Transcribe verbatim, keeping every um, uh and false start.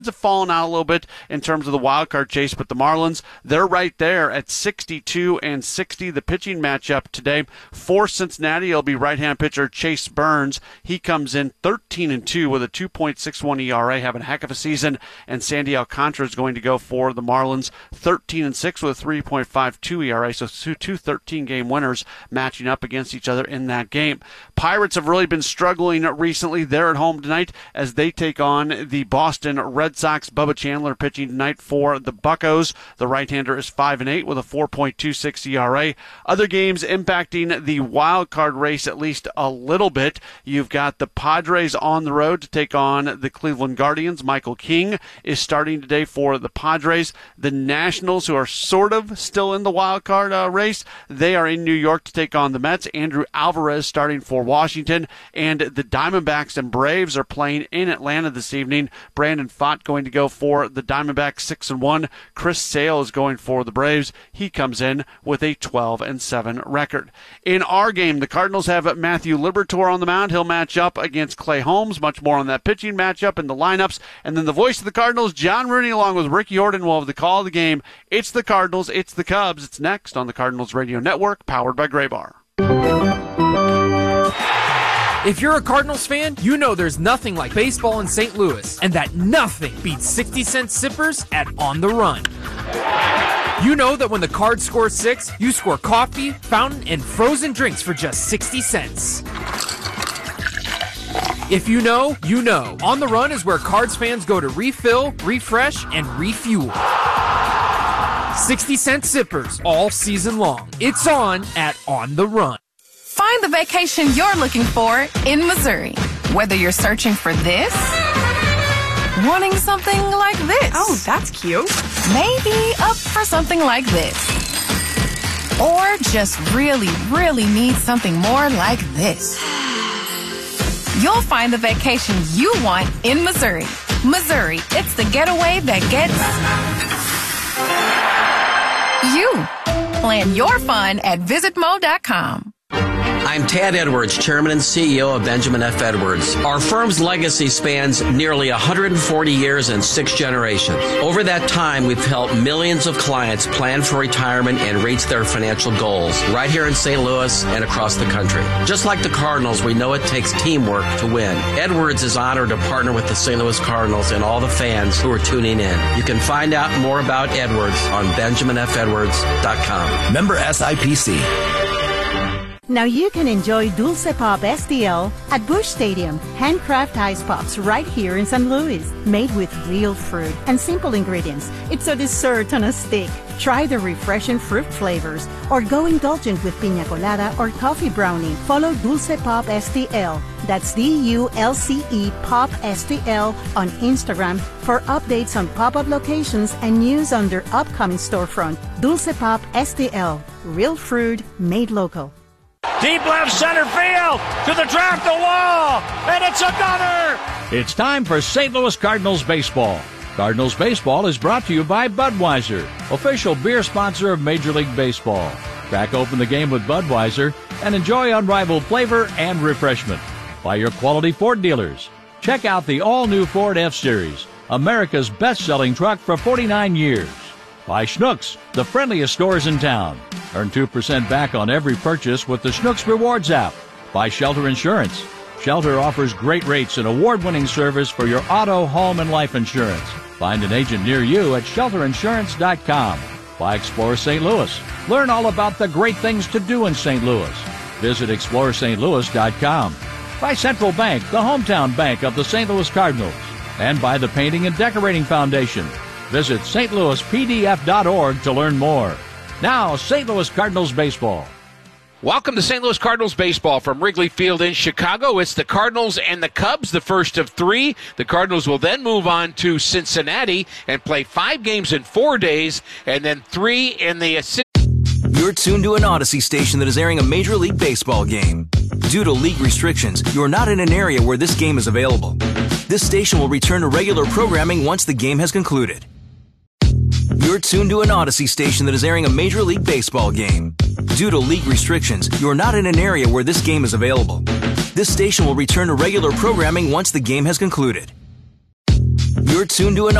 have fallen out a little bit in terms of the wild card chase, but the Marlins, they're right there at sixty-two and sixty. The pitching matchup today for Cincinnati, it'll be right-hand pitcher Chase Burns. He comes in thirteen and two with a two point six one E R A, having a heck of a season, and Sandy Alcantara is going to go for the Marlins, thirteen and six with a three point five two E R A, so two thirteen-game winners matching up against each other in that game. Pirates have really been struggling recently. They're at home tonight as they take on the Boston Red Sox. Bubba Chandler pitching tonight for the Buccos. The right-hander is five and eight with a four point two six E R A. Other games impacting the wild card race at least a little bit. You've got the Padres on the road to take on the Cleveland Guardians. Michael King is starting today for the Padres. The Nationals, who are sort of still in the wild card uh, race, they are in New York to take on the Mets. Andrew Alvarez starting for Washington, and the Diamondbacks and Braves are playing in Atlanta this evening. Brandon Pfaadt going to go for the Diamondbacks, six and one. Chris Sale is going for the Braves. He comes in with a twelve and seven record. In our game, the Cardinals have Matthew Liberatore on the mound. He'll match up against Clay Holmes. Much more on that pitching matchup and the lineups. And then the voice of the Cardinals, John Rooney, along with Ricky Horton, will have the call of the game. It's the Cardinals, it's the Cubs. It's next on the Cardinals Radio Network, powered by Graybar. If you're a Cardinals fan, you know there's nothing like baseball in Saint Louis, and that nothing beats sixty cent sippers at On the Run. You know that when the Cards score six, you score coffee, fountain, and frozen drinks for just sixty cents. If you know, you know. On the Run is where Cards fans go to refill, refresh, and refuel. sixty cent sippers all season long. It's on at On the Run. Find the vacation you're looking for in Missouri. Whether you're searching for this, wanting something like this. Oh, that's cute. Maybe up for something like this. Or just really, really need something more like this. You'll find the vacation you want in Missouri. Missouri, it's the getaway that gets you. Plan your fun at visit mo dot com. I'm Tad Edwards, Chairman and C E O of Benjamin F. Edwards. Our firm's legacy spans nearly one hundred forty years and six generations. Over that time, we've helped millions of clients plan for retirement and reach their financial goals right here in Saint Louis and across the country. Just like the Cardinals, we know it takes teamwork to win. Edwards is honored to partner with the Saint Louis Cardinals and all the fans who are tuning in. You can find out more about Edwards on benjamin f edwards dot com. Member S I P C. Now you can enjoy Dulce Pop S T L at Busch Stadium. Handcraft ice pops right here in Saint Louis. Made with real fruit and simple ingredients. It's a dessert on a stick. Try the refreshing fruit flavors or go indulgent with piña colada or coffee brownie. Follow Dulce Pop S T L. That's D U L C E Pop S T L on Instagram for updates on pop-up locations and news on their upcoming storefront. Dulce Pop S T L. Real fruit made local. Deep left center field to the track, the wall, and it's another! It's time for Saint Louis Cardinals baseball. Cardinals baseball is brought to you by Budweiser, official beer sponsor of Major League Baseball. Crack open the game with Budweiser and enjoy unrivaled flavor and refreshment. By your quality Ford dealers. Check out the all-new Ford F-Series, America's best-selling truck for forty-nine years. By Schnucks, the friendliest stores in town. Earn two percent back on every purchase with the Schnucks Rewards app. By Shelter Insurance. Shelter offers great rates and award-winning service for your auto, home, and life insurance. Find an agent near you at shelter insurance dot com. By Explore Saint Louis. Learn all about the great things to do in Saint Louis. Visit explore st louis dot com. By Central Bank, the hometown bank of the Saint Louis Cardinals. And by the Painting and Decorating Foundation. Visit st louis p d f dot org to learn more. Now, Saint Louis Cardinals baseball. Welcome to Saint Louis Cardinals baseball from Wrigley Field in Chicago. It's the Cardinals and the Cubs, the first of three. The Cardinals will then move on to Cincinnati and play five games in four days and then three in the city. You're tuned to an Odyssey station that is airing a Major League Baseball game. Due to league restrictions, you're not in an area where this game is available. This station will return to regular programming once the game has concluded. You're tuned to an Odyssey station that is airing a Major League Baseball game. Due to league restrictions, you're not in an area where this game is available. This station will return to regular programming once the game has concluded. You're tuned to an